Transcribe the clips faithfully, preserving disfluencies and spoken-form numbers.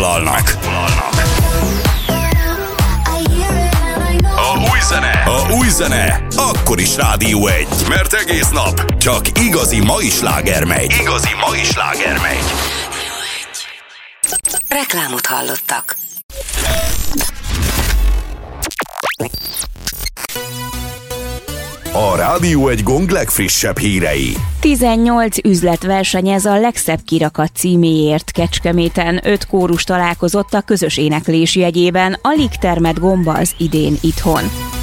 megszólalnak. A új zene, a új zene, akkor is Rádió egy, mert egész nap csak igazi mai sláger megy. Igazi mai sláger megy. Reklámot hallottak. A Rádió egy Gong legfrissebb hírei. tizennyolc üzlet versenyez a legszebb kirakat címéért Kecskeméten. Öt kórus találkozott a közös éneklés jegyében. Alig termett gomba az idén itthon.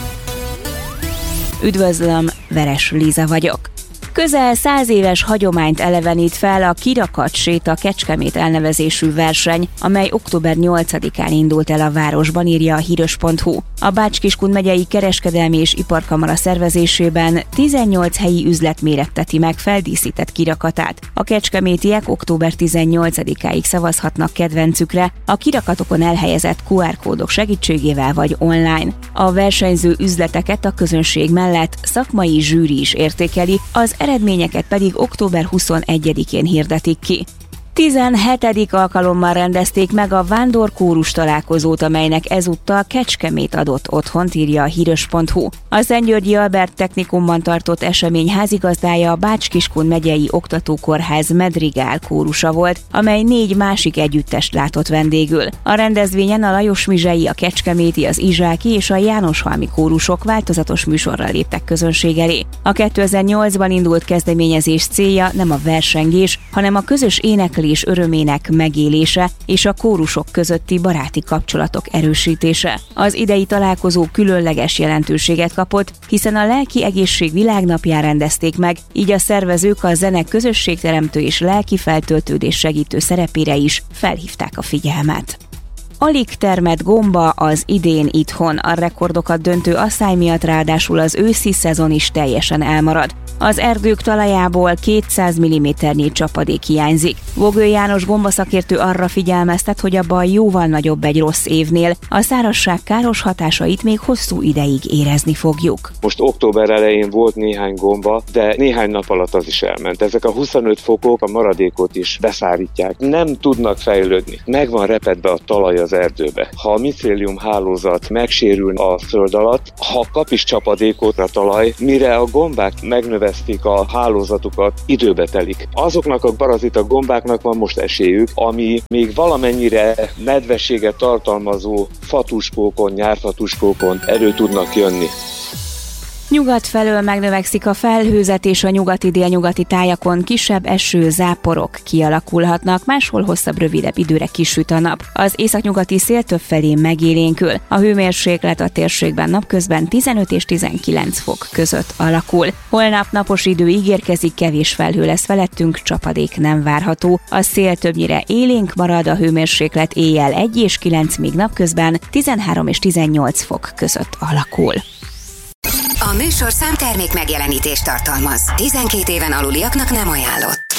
Üdvözlöm, Veres Liza vagyok. Közel száz éves hagyományt elevenít fel a Kirakat séta Kecskemét elnevezésű verseny, amely október nyolcadikán indult el a városban, írja a híros pont hu. A Bács-Kiskun megyei kereskedelmi és iparkamara szervezésében tizennyolc helyi üzlet méretteti meg feldíszített kirakatát. A kecskemétiek október tizennyolcadikáig szavazhatnak kedvencükre a kirakatokon elhelyezett kú er kódok segítségével vagy online. A versenyző üzleteket a közönség mellett szakmai zsűri is értékeli, az eredményeket pedig október huszonegyedikén hirdetik ki. tizenhetedik alkalommal rendezték meg a vándorkórus találkozót, amelynek ezúttal Kecskemét adott otthont, írja a híros pont hu. A Szentgyörgyi Albert Technikumban tartott esemény házigazdája a Bács-Kiskun megyei oktatókórház Medrigál kórusa volt, amely négy másik együttest látott vendégül. A rendezvényen a Lajos-Mizsei, a Kecskeméti, az Izsáki és a Jánoshalmi kórusok változatos műsorral léptek közönség elé. A kétezer-nyolcban indult kezdeményezés célja nem a versengés, hanem a közös éneklés és örömének megélése és a kórusok közötti baráti kapcsolatok erősítése. Az idei találkozó különleges jelentőséget kapott, hiszen a lelki egészség világnapján rendezték meg, így a szervezők a zene közösségteremtő és lelki feltöltődés segítő szerepére is felhívták a figyelmet. Alig termett gomba az idén itthon, a rekordokat döntő asszály miatt ráadásul az őszi szezon is teljesen elmarad. Az erdők talajából kétszáz milliméternyi csapadék hiányzik. Vogő János gombaszakértő arra figyelmeztet, hogy a baj jóval nagyobb egy rossz évnél, a szárazság káros hatásait még hosszú ideig érezni fogjuk. Most október elején volt néhány gomba, de néhány nap alatt az is elment. Ezek a huszonöt fokok a maradékot is beszárítják. Nem tudnak fejlődni. Meg van repedve a talaj az erdőbe. Ha a micélium hálózat megsérül a föld alatt, ha kap is csapadékot a talaj, mire a gombák megnövesztik a hálózatukat, időbe telik. Azoknak a parazita gombáknak van most esélyük, ami még valamennyire nedvességet tartalmazó fatuskókon, nyárfatuskókon elő tudnak jönni. Nyugat felől megnövekszik a felhőzet, és a nyugati-délnyugati tájakon kisebb eső, záporok kialakulhatnak, máshol hosszabb, rövidebb időre kisüt a nap. Az északnyugati szél többfelé megélénkül. A hőmérséklet a térségben napközben tizenöt és tizenkilenc fok között alakul. Holnap napos idő ígérkezik, kevés felhő lesz felettünk, csapadék nem várható. A szél többnyire élénk marad, a hőmérséklet éjjel egy és kilenc, míg napközben tizenhárom és tizennyolc fok között alakul. A műsor számtermék megjelenítést tartalmaz. tizenkét éven aluliaknak nem ajánlott.